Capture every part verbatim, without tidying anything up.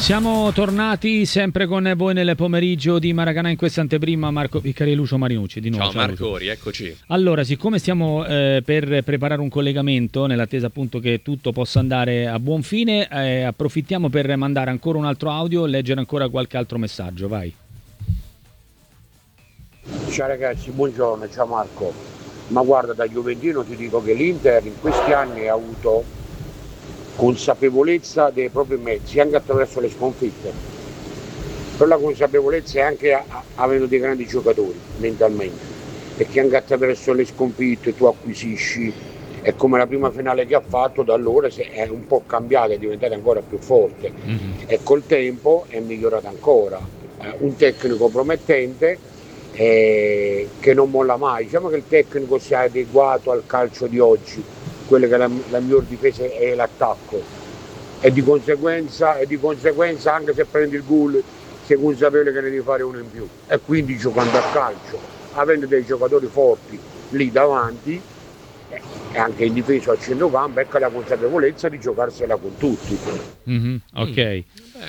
Siamo tornati sempre con voi nel pomeriggio di Maracanã, in questa anteprima. Marco Piccari e Lucio Marinucci di nuovo. Ciao, ciao Marco, rieccoci. Allora, siccome stiamo eh, per preparare un collegamento, nell'attesa appunto che tutto possa andare a buon fine, eh, approfittiamo per mandare ancora un altro audio e leggere ancora qualche altro messaggio. Vai. Ciao ragazzi, buongiorno, ciao Marco. Ma guarda, da Juventino ti dico che l'Inter in questi anni ha avuto consapevolezza dei propri mezzi anche attraverso le sconfitte, però la consapevolezza è anche a, a, avendo dei grandi giocatori mentalmente, perché anche attraverso le sconfitte tu acquisisci, è come la prima finale che ha fatto, da allora è un po' cambiata, è diventata ancora più forte, mm-hmm. E col tempo è migliorata ancora, eh, un tecnico promettente eh, che non molla mai. Diciamo che il tecnico sia adeguato al calcio di oggi, quella che la, la miglior difesa è l'attacco, e di conseguenza e di conseguenza anche se prendi il gol sei consapevole che ne devi fare uno in più, e quindi giocando a calcio, avendo dei giocatori forti lì davanti eh, e anche in difesa al centrocampo, ecco la consapevolezza di giocarsela con tutti. Mm-hmm, ok. Mm. Beh,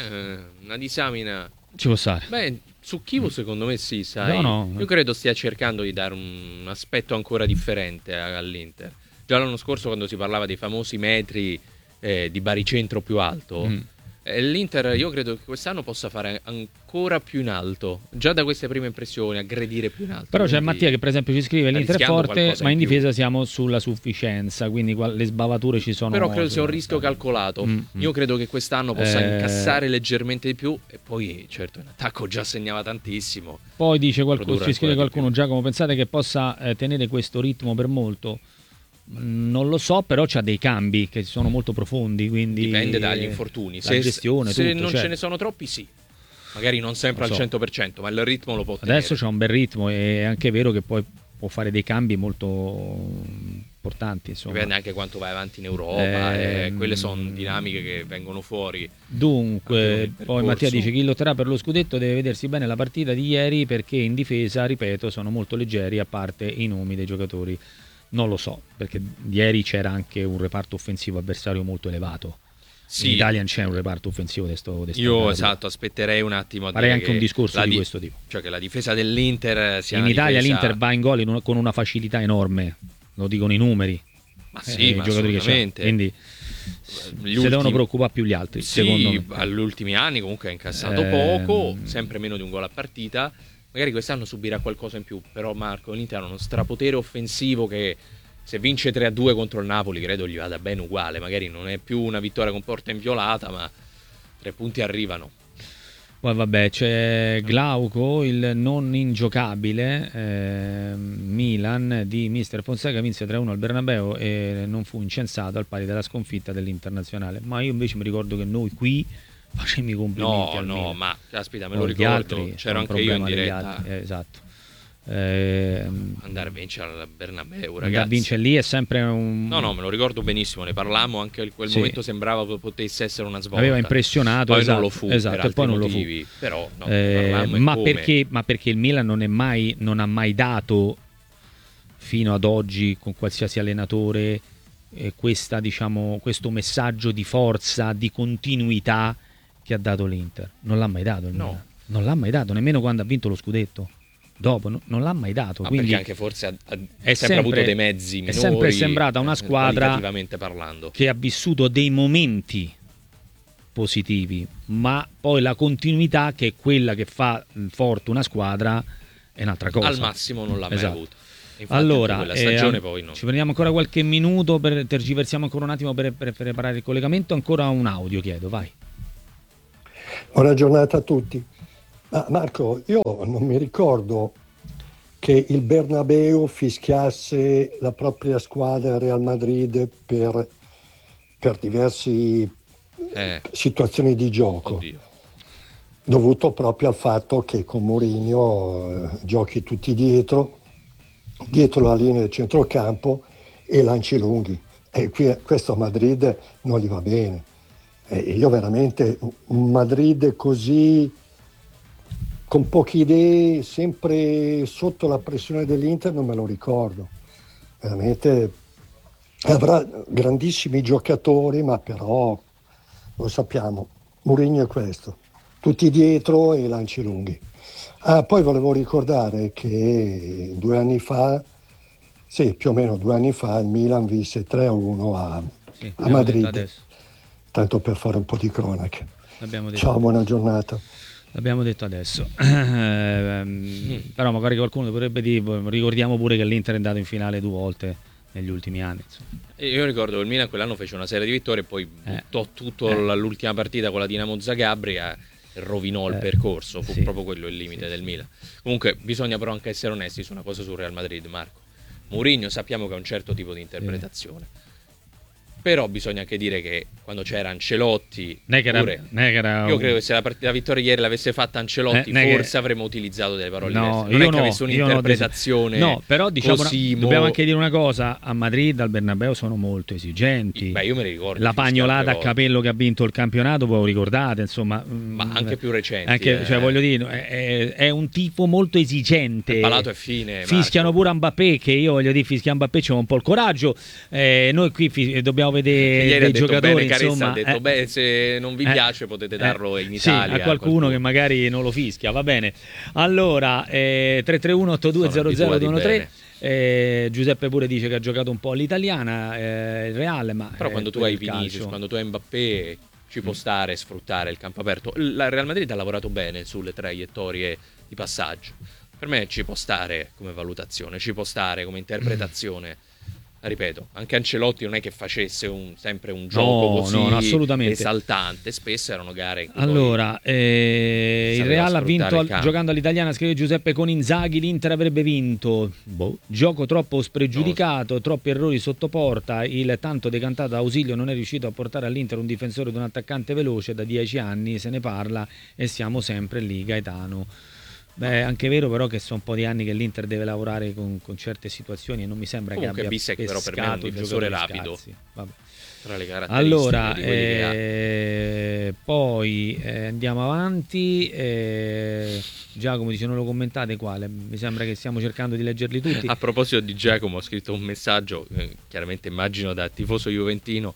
una disamina ci può stare. Beh, su Chievo secondo me sì, sai. No, no. Io credo stia cercando di dare un aspetto ancora differente all'Inter. Già l'anno scorso, quando si parlava dei famosi metri eh, di baricentro più alto, mm. eh, l'Inter io credo che quest'anno possa fare ancora più in alto, già da queste prime impressioni, aggredire più in alto. Però c'è Mattia che per esempio ci scrive: l'Inter è forte, ma in in difesa siamo sulla sufficienza, quindi le sbavature ci sono. Però credo sia un rischio calcolato. Mm, io credo che quest'anno possa eh... incassare leggermente di più, e poi certo in attacco già segnava tantissimo. Poi dice qualcuno, ci scrive qualcuno: Giacomo, pensate che possa eh, tenere questo ritmo per molto? Non lo so, però c'ha dei cambi che sono molto profondi, quindi dipende dagli infortuni. La se gestione, se tutto, non certo. ce ne sono troppi, sì. Magari non sempre non so. al cento per cento, ma il ritmo lo può tenere. Adesso c'ha un bel ritmo, e è anche vero che poi può fare dei cambi molto importanti, insomma. Dipende anche quanto vai avanti in Europa, eh, e quelle sono dinamiche che vengono fuori. Dunque, poi Mattia dice: chi lotterà per lo scudetto deve vedersi bene la partita di ieri, perché in difesa, ripeto, sono molto leggeri, a parte i nomi dei giocatori. Non lo so, perché ieri c'era anche un reparto offensivo avversario molto elevato. Sì. In Italia c'è un reparto offensivo di sto, di sto Io grado. Esatto, aspetterei un attimo a farei dire anche un discorso di di- questo tipo. Cioè che la difesa dell'Inter sia in una Italia difesa... l'Inter va in gol in una, con una facilità enorme, lo dicono i numeri. Ma sì, eh, ma i giocatori che c'è. Quindi Gli si ultimi... devono preoccupare più gli altri, sì, secondo me. agli ultimi anni comunque ha incassato Eh, poco, sempre meno di un gol a partita. Magari quest'anno subirà qualcosa in più, però Marco, l'Inter ha uno strapotere offensivo che se vince tre a due contro il Napoli credo gli vada bene uguale. Magari non è più una vittoria con porta inviolata, ma tre punti arrivano. Poi vabbè, c'è Glauco, il non ingiocabile eh, Milan di mister Fonseca, vinse tre a uno al Bernabeu e non fu incensato, al pari della sconfitta dell'Internazionale. Ma io invece mi ricordo che noi qui facemmo i complimenti No, al no, Milan. ma caspita, me No, lo gli ricordo, altri c'ero sono un anche io in problema degli diretta. altri, eh, esatto. Eh, Andare a vincere al Bernabeu, andare ragazzi. a vincere lì è sempre un... No, no, me lo ricordo benissimo, ne parlammo, anche in quel Sì. momento sembrava che potesse essere una svolta. Aveva impressionato, poi esatto, non lo fu, esatto, per e poi altri non motivi, lo fu. però no, Eh, parlammo e ma, come. perché, ma perché il Milan non è mai, non ha mai dato fino ad oggi con qualsiasi allenatore eh, questa, diciamo, questo messaggio di forza, di continuità che ha dato l'Inter. Non l'ha mai dato il No. Milan. Non l'ha mai dato, nemmeno quando ha vinto lo scudetto. Dopo no, non l'ha mai dato. Ma quindi perché anche forse ha, ha è sempre, sempre avuto dei mezzi minori. È sempre sembrata una eh, squadra qualitativamente parlando, che ha vissuto dei momenti positivi, ma poi la continuità, che è quella che fa forte una squadra, è un'altra cosa. al massimo non l'ha mai Esatto. avuto. Infatti, Allora, quella stagione eh, poi no. ci prendiamo ancora qualche minuto, per, tergiversiamo ancora un attimo per, per preparare il collegamento. Ancora un audio, chiedo, vai. Buona giornata a tutti. Ma Marco, io non mi ricordo che il Bernabeu fischiasse la propria squadra Real Madrid per, per diverse Eh. situazioni di gioco. Oddio. Dovuto proprio al fatto che con Mourinho eh, giochi tutti dietro, dietro la linea del centrocampo e lanci lunghi. E qui, questo a Madrid non gli va bene. E io veramente un Madrid così, con poche idee, sempre sotto la pressione dell'Inter, non me lo ricordo. Veramente avrà grandissimi giocatori, ma però lo sappiamo, Mourinho è questo, tutti dietro e lanci lunghi. Ah, poi volevo ricordare che due anni fa, sì, più o meno due anni fa, il Milan vinse tre a uno a, Sì, a Madrid, adesso. Tanto per fare un po' di cronache. L'abbiamo detto. Ciao, buona giornata. L'abbiamo detto adesso. mm. Però magari qualcuno potrebbe dire, ricordiamo pure che l'Inter è andato in finale due volte negli ultimi anni. Insomma. Io ricordo che il Milan quell'anno fece una serie di vittorie e poi Eh. buttò tutto Eh. l'ultima partita con la Dinamo Zagabria e rovinò il Eh. percorso. Fu Sì. proprio quello il limite Sì, del sì. Milan. Comunque bisogna però anche essere onesti su una cosa sul Real Madrid, Marco. Mourinho sappiamo che ha un certo tipo di interpretazione. Però bisogna anche dire che quando c'era Ancelotti, Non è che era- pure, non è che era io un- credo che se la, part- la vittoria ieri l'avesse fatta Ancelotti, Eh, non è forse che- avremmo utilizzato delle parole No, diverse. Non io è che no, avesse io no, un'interpretazione no, però diciamo così una- dobbiamo mo- anche dire una cosa, a Madrid al Bernabeu sono molto esigenti. Beh, io me li ricordo. La fischiate pagnolata a volte. capello che ha vinto il campionato, voi lo ricordate, insomma. Ma mm, anche più recenti. anche- eh. cioè, voglio dire, è, è- è un tifo molto esigente. Il palato è fine. Fischiano Marco. pure a Mbappé, che io voglio dire, fischia a Mbappé c'è un po' il coraggio. Eh, noi qui fi- dobbiamo vedere Ieri ha dei detto giocatori, bene, Caressa insomma. ha detto, eh, beh, se non vi eh, piace potete eh, darlo in sì, Italia. a qualcuno che magari non lo fischia, va bene. Allora, eh, tre tre uno otto due zero zero due uno tre. Eh, Giuseppe pure dice che ha giocato un po' all'italiana, eh, il Reale, ma Però eh, quando tu quello hai è il Vinicius, calcio. quando tu hai Mbappé, ci può stare sfruttare il campo aperto. Il Real Madrid ha lavorato bene sulle traiettorie di passaggio. Per me ci può stare come valutazione, ci può stare come interpretazione. Ripeto, anche Ancelotti non è che facesse un, sempre un gioco così no, no, assolutamente. esaltante, spesso erano gare in cui Allora, eh, si il sapeva Real ha sfruttare vinto il al- campo. giocando all'italiana, scrive Giuseppe con Inzaghi, l'Inter avrebbe vinto. Boh. Gioco troppo spregiudicato, troppi errori sotto porta, il tanto decantato Ausilio non è riuscito a portare all'Inter un difensore ed un attaccante veloce, da dieci anni se ne parla e siamo sempre lì, Gaetano. Beh, è anche vero però che sono un po' di anni che l'Inter deve lavorare con, con certe situazioni e non mi sembra Comunque che abbia Bissek però per me è un pescato difensore giocatori rapido. scarsi. Vabbè. tra le caratteristiche Allora, di quelli che ha. eh, poi eh, andiamo avanti. Eh, Giacomo dice: non lo commentate quale? Mi sembra che stiamo cercando di leggerli tutti. A proposito di Giacomo, ho scritto un messaggio, eh, chiaramente immagino da tifoso juventino.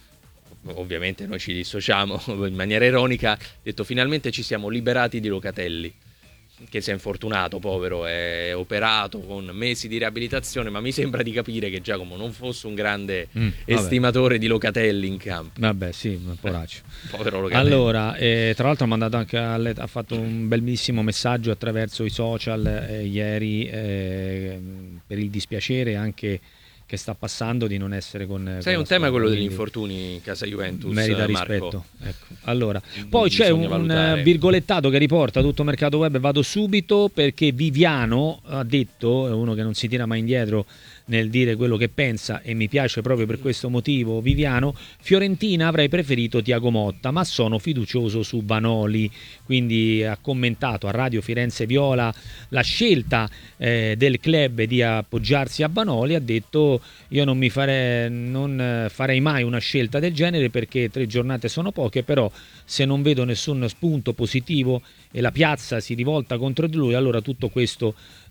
Ovviamente noi ci dissociamo in maniera ironica. Ha detto: finalmente ci siamo liberati di Locatelli, che si è infortunato, povero, è operato con mesi di riabilitazione, ma mi sembra di capire che Giacomo non fosse un grande Mm, estimatore di Locatelli in campo. Vabbè, sì, poraccio. Povero Locatelli. Allora, eh, tra l'altro ha mandato anche a let- ha fatto un bellissimo messaggio attraverso i social eh, ieri eh, per il dispiacere anche che sta passando di non essere con Sai, con un la tema è quello squadra, degli quindi infortuni in casa Juventus, merita Marco. rispetto. Ecco. Allora, poi c'è Bisogna un, valutare. un virgolettato che riporta tutto mercato web, vado subito perché Viviano ha detto, è uno che non si tira mai indietro nel dire quello che pensa e mi piace proprio per questo motivo Viviano, Fiorentina avrei preferito Tiago Motta ma sono fiducioso su Vanoli, quindi ha commentato a Radio Firenze Viola la scelta eh, del club di appoggiarsi a Vanoli, ha detto io non mi farei, non farei mai una scelta del genere perché tre giornate sono poche, però se non vedo nessun spunto positivo e la piazza si rivolta contro di lui, allora tutto questo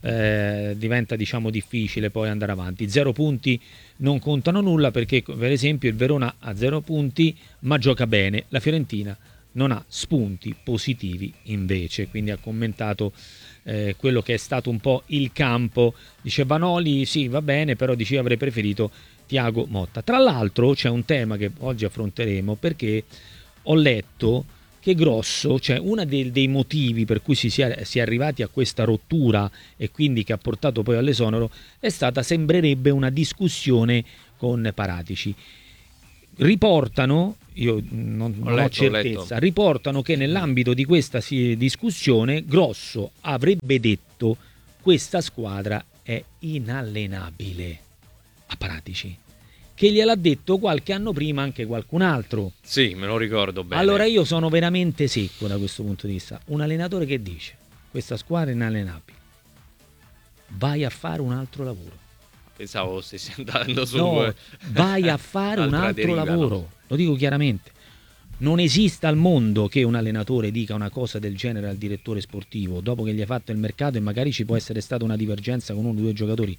eh, diventa diciamo difficile poi andare avanti. Zero punti non contano nulla perché per esempio il Verona ha zero punti ma gioca bene, la Fiorentina non ha spunti positivi invece, quindi ha commentato eh, quello che è stato un po' il campo. Dice Vanoli sì va bene, però dice avrei preferito Tiago Motta. Tra l'altro c'è un tema che oggi affronteremo perché ho letto che Grosso, cioè uno dei, dei motivi per cui si sia, si è arrivati a questa rottura e quindi che ha portato poi all'esonero è stata, sembrerebbe, una discussione con Paratici. Riportano, io non, non letto, ho certezza, riportano che nell'ambito di questa si, discussione Grosso avrebbe detto questa squadra è inallenabile a Paratici, che gliel'ha detto qualche anno prima anche qualcun altro. Sì, me lo ricordo bene. Allora io sono veramente secco da questo punto di vista. Un allenatore che dice questa squadra è inallenabile, vai a fare un altro lavoro. Pensavo stessi andando su No, eh, vai a fare un altra altro deriva, lavoro, no? lo dico chiaramente. Non esiste al mondo che un allenatore dica una cosa del genere al direttore sportivo dopo che gli ha fatto il mercato e magari ci può essere stata una divergenza con uno o due giocatori.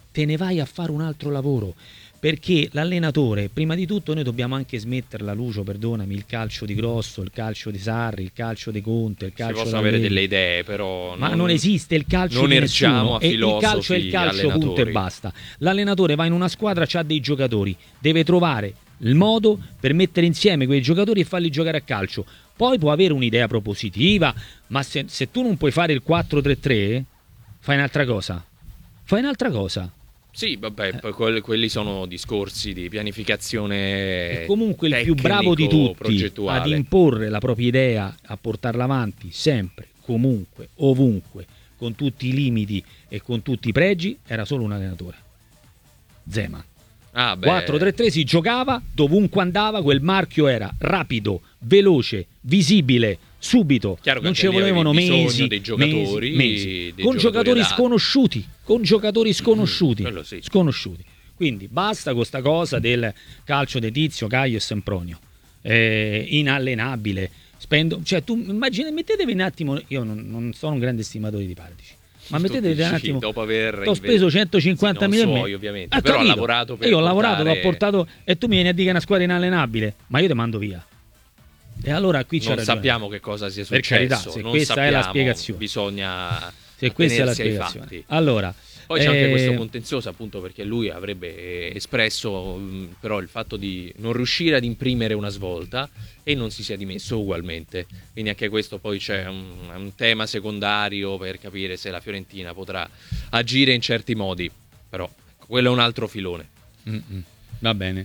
te ne vai a fare un altro lavoro. Perché l'allenatore, prima di tutto noi dobbiamo anche smetterla, Lucio, perdonami, il calcio di Grosso, il calcio di Sarri, il calcio di Conte, il calcio si possono avere delle idee, però ma non, non esiste il calcio non di ergiamo nessuno, a e il calcio è il calcio, allenatori. Punto e basta. L'allenatore va in una squadra, c'ha dei giocatori, deve trovare il modo per mettere insieme quei giocatori e farli giocare a calcio. Poi può avere un'idea propositiva, ma se, se tu non puoi fare il quattro tre tre, fai un'altra cosa. Fai un'altra cosa. Sì, vabbè, poi quelli, quelli sono discorsi di pianificazione. E comunque il più bravo di tutti ad imporre la propria idea, a portarla avanti sempre, comunque, ovunque, con tutti i limiti e con tutti i pregi, era solo un allenatore. Zeman. Ah, quattro tre tre si giocava, dovunque andava, quel marchio era rapido, veloce, visibile, subito. Chiaro che non ci volevano mesi, dei giocatori, mesi, mesi. Dei con giocatori, giocatori sconosciuti, con giocatori sconosciuti, mm, sì. sconosciuti. Quindi basta con sta cosa del calcio di Tizio, Caio e Sempronio, eh, inallenabile. Spendo, cioè tu immagina, mettetevi un attimo, io non, non sono un grande stimatore di Paratici, ma mettetevi un attimo, dopo aver ho speso centocinquanta sì, milioni, suoi, ovviamente, ah, però capito. ha lavorato per io ho portare... lavorato, l'ho portato, e tu mi vieni a dire che è una squadra inallenabile, ma io ti mando via. E allora qui c'è non ragione. sappiamo che cosa sia Per successo, carità, se non questa sappiamo, è la spiegazione, bisogna se questa è la attenersi ai spiegazione. fatti. Allora, poi c'è eh... anche questo contenzioso, appunto, perché lui avrebbe espresso mh, però il fatto di non riuscire ad imprimere una svolta e non si sia dimesso ugualmente. Quindi anche questo poi c'è un, un tema secondario per capire se la Fiorentina potrà agire in certi modi. Però quello è un altro filone. Mm-mm. Va bene.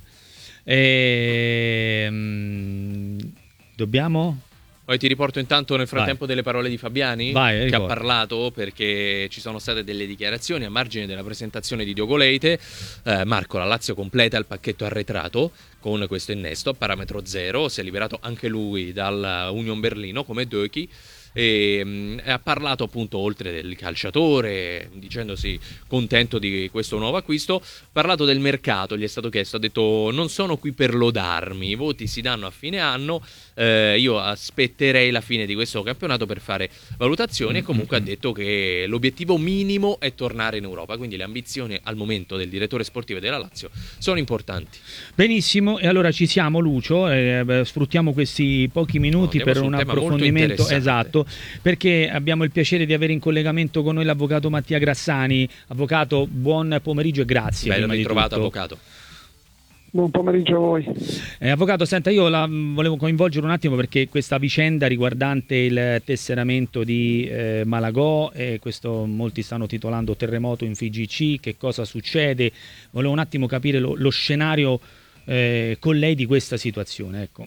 Ehm... Dobbiamo... Poi ti riporto intanto nel frattempo Vai. delle parole di Fabiani, Vai, che ricordo. ha parlato, perché ci sono state delle dichiarazioni a margine della presentazione di Diogo Leite. eh, Marco, la Lazio completa il pacchetto arretrato con questo innesto a parametro zero, si è liberato anche lui dal Union Berlino come Döki, e mh, ha parlato appunto, oltre del calciatore, dicendosi contento di questo nuovo acquisto, ha parlato del mercato, gli è stato chiesto, ha detto: non sono qui per lodarmi, i voti si danno a fine anno, eh, io aspetterei la fine di questo campionato per fare valutazioni, e comunque mm-hmm. ha detto che l'obiettivo minimo è tornare in Europa, quindi le ambizioni al momento del direttore sportivo della Lazio sono importanti. Benissimo, e allora ci siamo, Lucio, eh, sfruttiamo questi pochi minuti no, per un un approfondimento, esatto, perché abbiamo il piacere di avere in collegamento con noi l'avvocato Mattia Grassani. Avvocato, buon pomeriggio e grazie. Ben ritrovato, di avvocato. Buon pomeriggio a voi. Eh, avvocato, senta, io la volevo coinvolgere un attimo, perché questa vicenda riguardante il tesseramento di eh, Malagò, e questo molti stanno titolando terremoto in F I G C, che cosa succede? Volevo un attimo capire lo, lo scenario eh, con lei di questa situazione, ecco.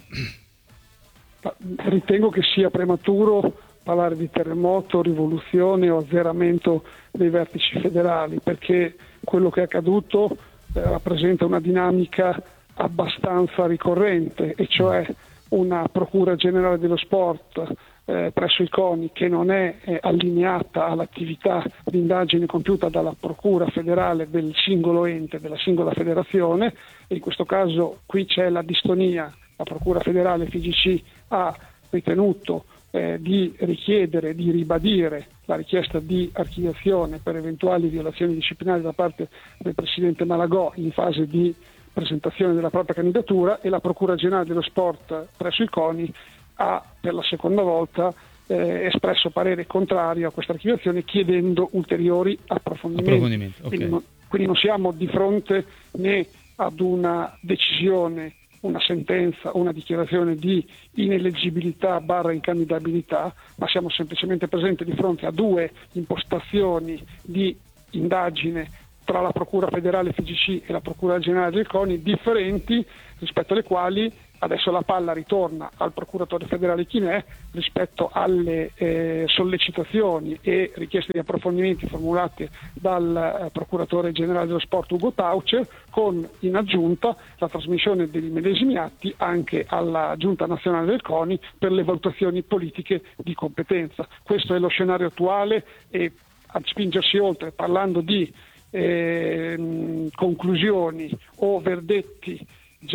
Ritengo che sia prematuro parlare di terremoto, rivoluzione o azzeramento dei vertici federali, perché quello che è accaduto eh, rappresenta una dinamica abbastanza ricorrente, e cioè una procura generale dello sport eh, presso il CONI che non è eh, allineata all'attività di indagine compiuta dalla procura federale del singolo ente, della singola federazione, e in questo caso qui c'è la distonia. La procura federale F I G C ha ritenuto eh, di richiedere, di ribadire la richiesta di archiviazione per eventuali violazioni disciplinari da parte del presidente Malagò in fase di presentazione della propria candidatura, e la Procura Generale dello Sport presso il CONI ha per la seconda volta eh, espresso parere contrario a questa archiviazione, chiedendo ulteriori approfondimenti. Approfondimento, okay. quindi, non, quindi non siamo di fronte né ad una decisione, una sentenza, una dichiarazione di ineleggibilità barra incandidabilità, ma siamo semplicemente presenti di fronte a due impostazioni di indagine tra la Procura federale F I G C e la Procura generale del CONI differenti, rispetto alle quali adesso la palla ritorna al procuratore federale Chinè rispetto alle eh, sollecitazioni e richieste di approfondimenti formulate dal eh, procuratore generale dello sport Ugo Taucher, con in aggiunta la trasmissione degli medesimi atti anche alla Giunta Nazionale del CONI per le valutazioni politiche di competenza. Questo è lo scenario attuale, e a spingersi oltre parlando di eh, conclusioni o verdetti già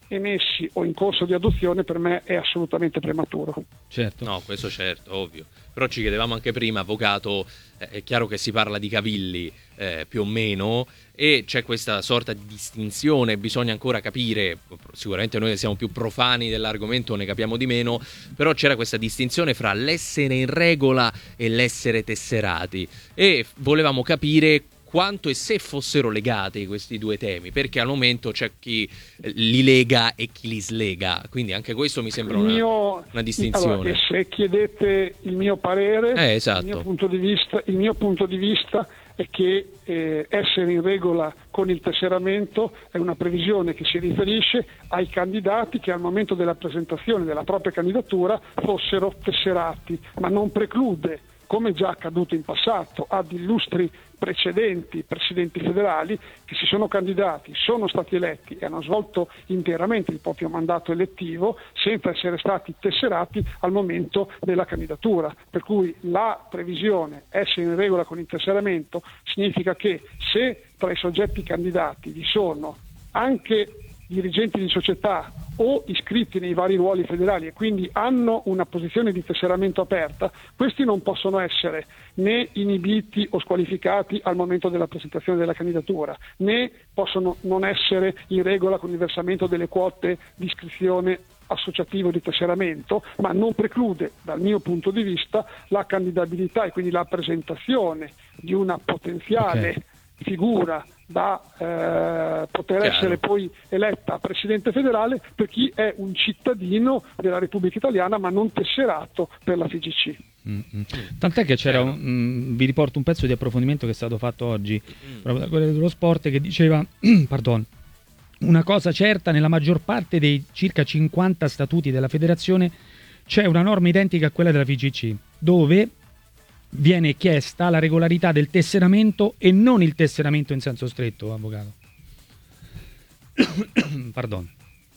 emessi o in corso di adozione per me è assolutamente prematuro. Certo. No, questo certo, ovvio. Però ci chiedevamo anche prima, avvocato, eh, è chiaro che si parla di cavilli eh, più o meno, e c'è questa sorta di distinzione, bisogna ancora capire, sicuramente noi che siamo più profani dell'argomento ne capiamo di meno, però c'era questa distinzione fra l'essere in regola e l'essere tesserati, e volevamo capire quanto e se fossero legati questi due temi, perché al momento c'è chi li lega e chi li slega, quindi anche questo mi sembra una, mio, una distinzione. Allora, se chiedete il mio parere, eh, esatto. il, mio punto di vista, il mio punto di vista è che eh, essere in regola con il tesseramento è una previsione che si riferisce ai candidati che al momento della presentazione della propria candidatura fossero tesserati, ma non preclude, come già accaduto in passato, ad illustri precedenti presidenti federali che si sono candidati, sono stati eletti e hanno svolto interamente il proprio mandato elettivo senza essere stati tesserati al momento della candidatura. Per cui la previsione essere in regola con il tesseramento significa che se tra i soggetti candidati vi sono anche dirigenti di società o iscritti nei vari ruoli federali e quindi hanno una posizione di tesseramento aperta, questi non possono essere né inibiti o squalificati al momento della presentazione della candidatura, né possono non essere in regola con il versamento delle quote di iscrizione associativo di tesseramento, ma non preclude dal mio punto di vista la candidabilità e quindi la presentazione di una potenziale okay. figura da eh, poter Chiaro. essere poi eletta presidente federale per chi è un cittadino della Repubblica Italiana ma non tesserato per la F I G C. Mm-hmm. Tant'è che c'era un, mm, vi riporto un pezzo di approfondimento che è stato fatto oggi mm. proprio da quello dello sport, che diceva pardon, una cosa certa: nella maggior parte dei circa cinquanta statuti della federazione c'è una norma identica a quella della F I G C, dove viene chiesta la regolarità del tesseramento e non il tesseramento in senso stretto, avvocato. Pardon.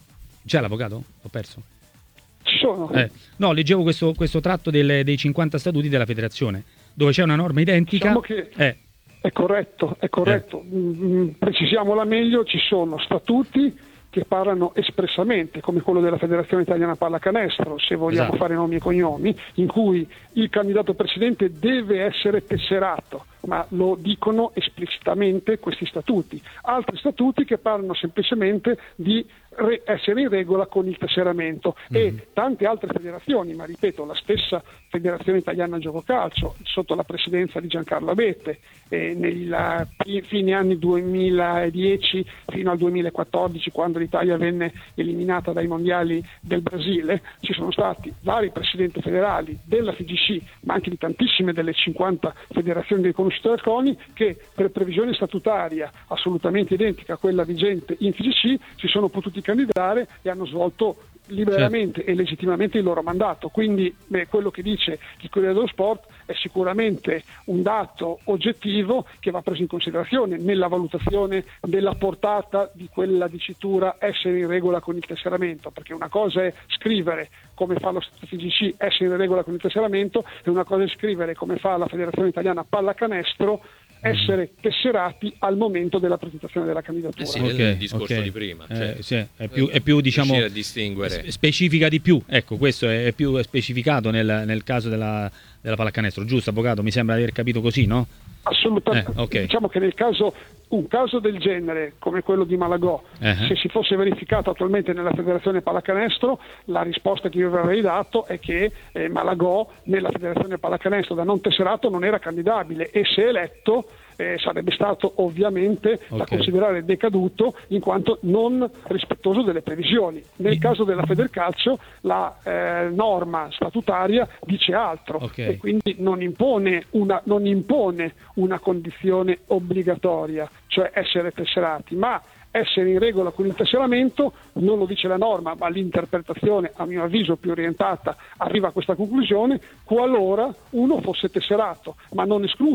C'è l'avvocato? Ho perso. Ci sono. Eh, no, leggevo questo, questo tratto delle, dei cinquanta statuti della federazione, dove c'è una norma identica. Diciamo che eh. è corretto, è corretto. Eh. Mm, precisiamola meglio, ci sono statuti che parlano espressamente, come quello della Federazione Italiana Pallacanestro, se vogliamo esatto. fare nomi e cognomi, in cui il candidato presidente deve essere tesserato, ma lo dicono esplicitamente questi statuti. Altri statuti che parlano semplicemente di re- essere in regola con il tesseramento mm-hmm. e tante altre federazioni, ma ripeto, la stessa Federazione Italiana Gioco Calcio, sotto la presidenza di Giancarlo Abete, eh, nei la, fine anni duemiladieci fino al duemilaquattordici, quando l'Italia venne eliminata dai mondiali del Brasile, ci sono stati vari presidenti federali della F I G C, ma anche di tantissime delle cinquanta federazioni riconosciute dal CONI, che per previsione statutaria assolutamente identica a quella vigente in F I G C si sono potuti candidare e hanno svolto liberamente certo. e legittimamente il loro mandato. Quindi beh, quello che dice il Corriere dello Sport è sicuramente un dato oggettivo che va preso in considerazione nella valutazione della portata di quella dicitura essere in regola con il tesseramento, perché una cosa è scrivere come fa lo F I G C essere in regola con il tesseramento e una cosa è scrivere come fa la Federazione Italiana Pallacanestro essere tesserati al momento della presentazione della candidatura. Eh sì, okay, il discorso okay. di prima, eh, cioè, sì, è più, è più diciamo a distinguere. specifica di più, ecco, questo è più specificato nel, nel caso della, della pallacanestro, giusto avvocato? Mi sembra di aver capito così, no? Assolutamente, eh, okay. Diciamo che nel caso un caso del genere come quello di Malagò, uh-huh. se si fosse verificato attualmente nella Federazione Pallacanestro, la risposta che io vi avrei dato è che eh, Malagò nella Federazione Pallacanestro da non tesserato non era candidabile e se eletto eh, sarebbe stato ovviamente okay. da considerare decaduto in quanto non rispettoso delle previsioni. Nel caso della Federcalcio la eh, norma statutaria dice altro okay. e quindi non impone una, non impone una condizione obbligatoria, cioè essere tesserati, ma essere in regola con il tesseramento non lo dice la norma, ma l'interpretazione, a mio avviso più orientata, arriva a questa conclusione qualora uno fosse tesserato, ma non esclude